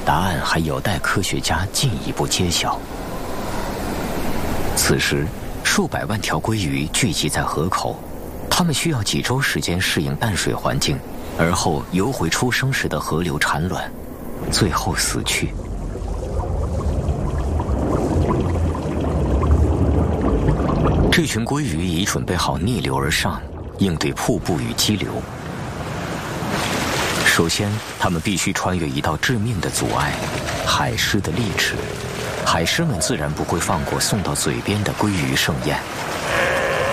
答案还有待科学家进一步揭晓。此时，数百万条鲑鱼聚集在河口，它们需要几周时间适应淡水环境，而后游回出生时的河流产卵，最后死去。这群鲑鱼已准备好逆流而上，应对瀑布与激流。首先，他们必须穿越一道致命的阻碍——海狮的利齿。海狮们自然不会放过送到嘴边的鲑鱼盛宴。